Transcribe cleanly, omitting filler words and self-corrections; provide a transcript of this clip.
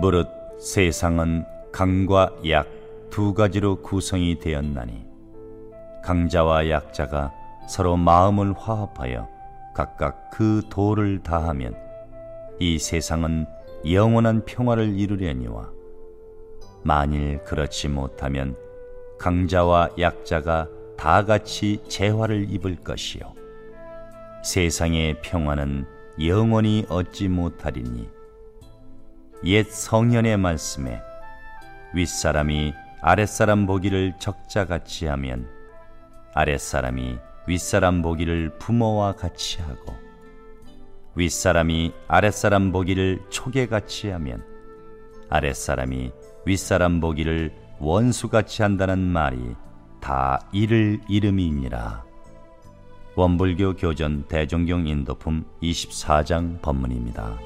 무릇 세상은 강과 약 두 가지로 구성이 되었나니 강자와 약자가 서로 마음을 화합하여 각각 그 도를 다하면 이 세상은 영원한 평화를 이루려니와 만일 그렇지 못하면 강자와 약자가 다 같이 재화를 입을 것이요 세상의 평화는 영원히 얻지 못하리니 옛 성현의 말씀에 윗사람이 아랫사람 보기를 적자같이 하면 아랫사람이 윗사람 보기를 부모와 같이 하고 윗사람이 아랫사람 보기를 초계같이 하면 아랫사람이 윗사람 보기를 원수같이 한다는 말이 다 이를 이름이니라. 원불교 교전 대종경 인도품 24장 법문입니다.